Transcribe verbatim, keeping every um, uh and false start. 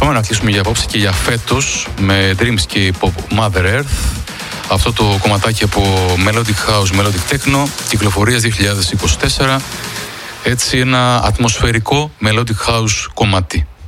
Πάμε να κλείσουμε για απόψε και για φέτος με Dreamscape of Mother Earth. Αυτό το κομματάκι από Melodic House, Melodic Techno, κυκλοφορίας δύο χιλιάδες είκοσι τέσσερα. Έτσι ένα ατμοσφαιρικό Melodic House κομμάτι.